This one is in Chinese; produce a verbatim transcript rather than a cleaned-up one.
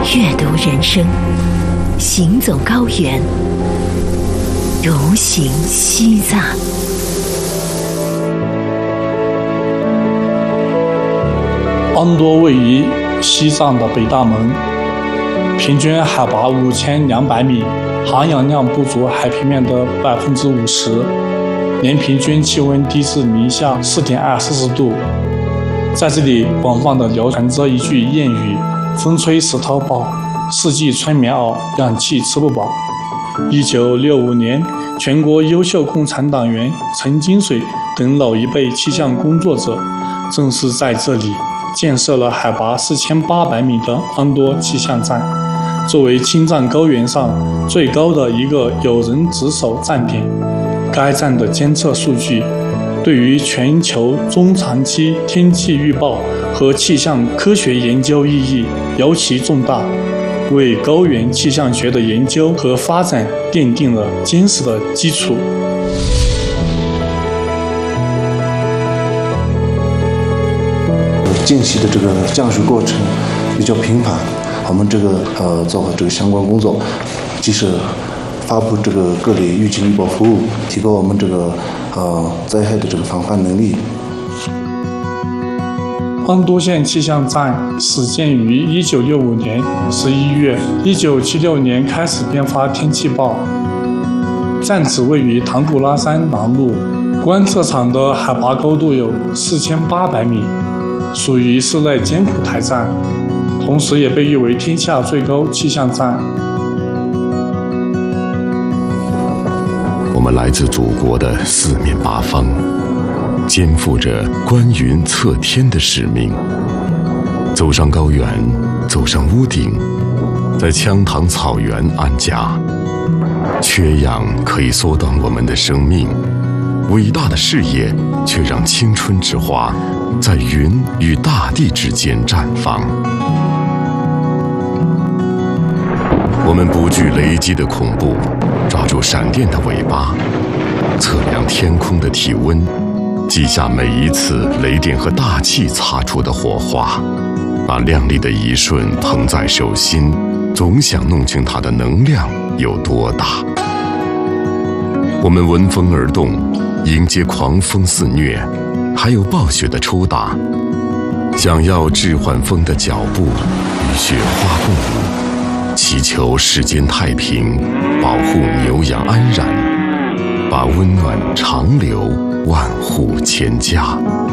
阅读人生，行走高原，独行西藏。 安多位于西藏的北大门，平均海拔五千两百米，含氧量不足海平面的百分之五十，年平均气温低至零下四点二摄氏度。在这里广泛的流传着一句谚语：风吹石头爆，四季春棉袄，氧气吃不饱。一九六五年，全国优秀共产党员陈金水等老一辈气象工作者正是在这里建设了海拔四千八百米的安多气象站，作为青藏高原上最高的一个有人值守站点。该站的监测数据对于全球中长期天气预报和气象科学研究意义尤其重大，为高原气象学的研究和发展奠定了坚实的基础。 间隙的这个降水过程比较频繁，我们这个呃做好这个相关工作，及时发布这个各类预警预报服务，提高我们这个呃灾害的这个防范能力。 安多县气象站始建于一九六五年十一月，一九七六年开始编发天气报。站址位于唐古拉山南麓，观测场的海拔高度有四千八百米，属于室内艰苦台站，同时也被誉为天下最高气象站。 我们来自祖国的四面八方，肩负着观云测天的使命，走上高原，走上屋顶，在羌塘草原安家。缺氧可以缩短我们的生命，伟大的事业却让青春之花在云与大地之间绽放。我们不惧雷击的恐怖，抓住闪电的尾巴，测量天空的体温，记下每一次雷电和大气擦出的火花，把亮丽的一瞬捧在手心，总想弄清它的能量有多大。我们闻风而动，迎接狂风肆虐，还有暴雪的抽打，想要置缓风的脚步，与雪花共舞，祈求世间太平，保护牛羊安然，把温暖长留万户千家。